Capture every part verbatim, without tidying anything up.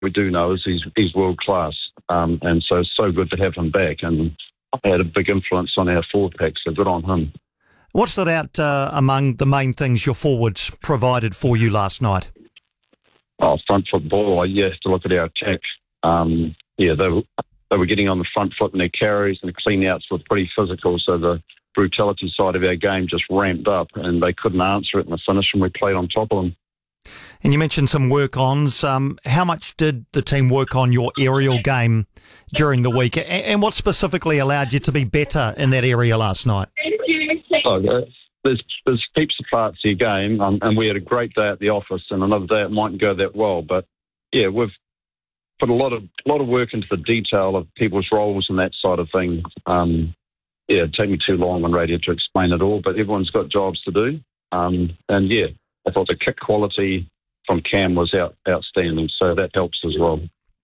we do know is he's, he's world class. Um, and so it's so good to have him back. And had a big influence on our forward pack, so good on him. What stood out uh, among the main things your forwards provided for you last night? Oh, front foot ball, you have to look at our attack. Um, yeah, they were, they were getting on the front foot in their carries, and the clean-outs were pretty physical, so the brutality side of our game just ramped up, and they couldn't answer it in the finish, and we played on top of them. And you mentioned some work-ons. Um, how much did the team work on your aerial game during the week, and what specifically allowed you to be better in that area last night? Oh, there's, there's heaps of parts of your game, um, and we had a great day at the office, and another day it mightn't go that well. But yeah, we've put a lot of lot of work into the detail of people's roles and that side of things. Um, yeah, it'd take me too long on radio to explain it all, but everyone's got jobs to do. Um, and yeah, I thought the kick quality from Cam was out, outstanding, so that helps as well.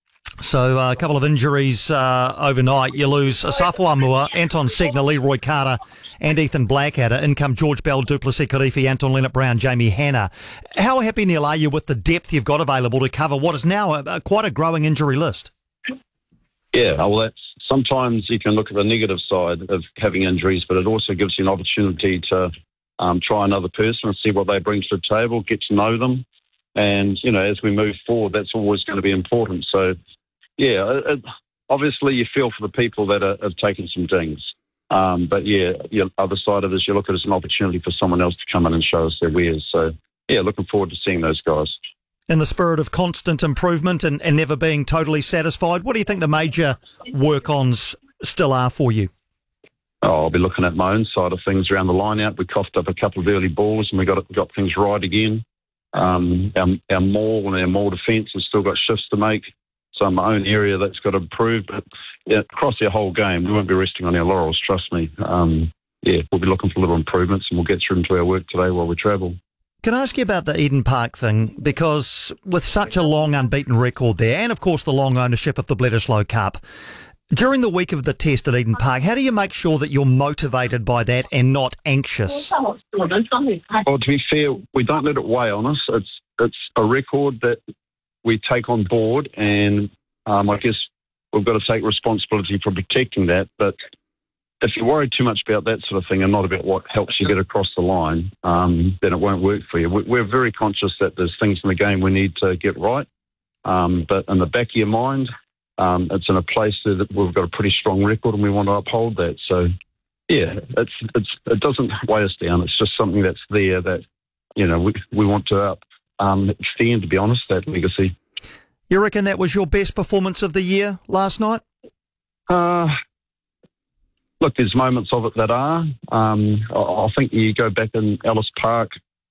So uh, a couple of injuries uh, overnight. You lose Asafo Amua, Anton Segner, Leroy Carter and Ethan Blackadder. In come George Bell, Duplessis Kirifi, Anton Leonard-Brown, Jamie Hanna. How happy, Neil, are you with the depth you've got available to cover what is now a, a, quite a growing injury list? Yeah, well, that's, sometimes you can look at the negative side of having injuries, but it also gives you an opportunity to um, try another person and see what they bring to the table, get to know them. And, you know, as we move forward, that's always going to be important. So, yeah, it, obviously you feel for the people that are, have taken some dings. Um, but, yeah, the other side of this, you look at it as an opportunity for someone else to come in and show us their wares. So, yeah, looking forward to seeing those guys. In the spirit of constant improvement and, and never being totally satisfied, what do you think the major work-ons still are for you? Oh, I'll be looking at my own side of things around the line-out. We coughed up a couple of early balls and we got got things right again. Um, our, our maul and our maul defence has still got shifts to make. So my own area that's got to improve. But yeah, across our whole game, we won't be resting on our laurels, trust me. Um, yeah, we'll be looking for little improvements and we'll get through into our work today while we travel. Can I ask you about the Eden Park thing? Because with such a long unbeaten record there, and of course the long ownership of the Bledisloe Cup, during the week of the test at Eden Park, how do you make sure that you're motivated by that and not anxious? Well, to be fair, we don't let it weigh on us. It's it's a record that we take on board, and um, I guess we've got to take responsibility for protecting that. But if you worry too much about that sort of thing and not about what helps you get across the line, um, then it won't work for you. We're very conscious that there's things in the game we need to get right. Um, but in the back of your mind, um, it's in a place that we've got a pretty strong record and we want to uphold that. So, yeah, it's it's it doesn't weigh us down. It's just something that's there that, you know, we, we want to up, um, extend, to be honest, that legacy. You reckon that was your best performance of the year last night? Uh... Look, there's moments of it that are. Um, I, I think you go back in Ellis Park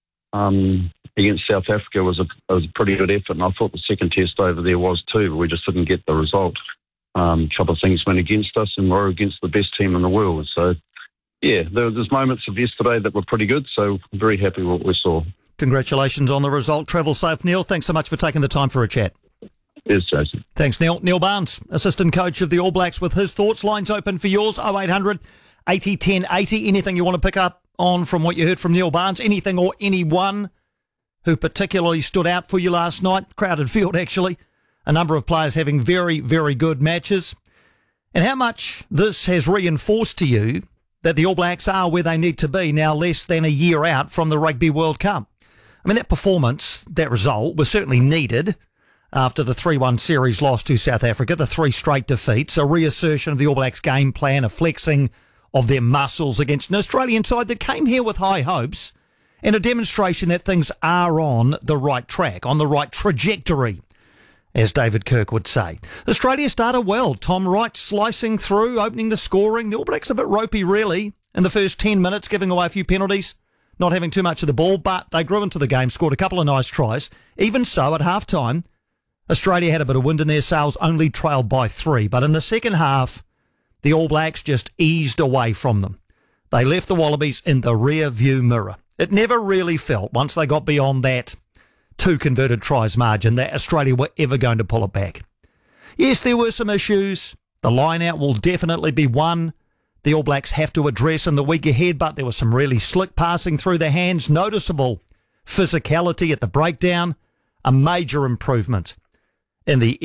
um, against South Africa was a, was a pretty good effort, and I thought the second test over there was too, but we just didn't get the result. Um, a couple of things went against us, and we're against the best team in the world. So, yeah, there, there's moments of yesterday that were pretty good, so I'm very happy with what we saw. Congratulations on the result. Travel safe, Neil. Thanks so much for taking the time for a chat. Yes, Jason. Thanks, Neil. Neil Barnes, assistant coach of the All Blacks, with his thoughts. Lines open for yours, oh eight hundred eighty ten eighty. Anything you want to pick up on from what you heard from Neil Barnes? Anything or anyone who particularly stood out for you last night? Crowded field, actually. A number of players having very, very good matches. And how much this has reinforced to you that the All Blacks are where they need to be now, less than a year out from the Rugby World Cup. I mean, that performance, that result, was certainly needed after the three one series loss to South Africa, the three straight defeats, a reassertion of the All Blacks game plan, a flexing of their muscles against an Australian side that came here with high hopes, and a demonstration that things are on the right track, on the right trajectory, as David Kirk would say. Australia started well. Tom Wright slicing through, opening the scoring. The All Blacks a bit ropey, really, in the first ten minutes, giving away a few penalties, not having too much of the ball, but they grew into the game, scored a couple of nice tries. Even so, at half-time, Australia had a bit of wind in their sails, only trailed by three. But in the second half, the All Blacks just eased away from them. They left the Wallabies in the rear view mirror. It never really felt, once they got beyond that two converted tries margin, that Australia were ever going to pull it back. Yes, there were some issues. The line-out will definitely be one the All Blacks have to address in the week ahead, but there was some really slick passing through their hands, noticeable physicality at the breakdown, a major improvement in the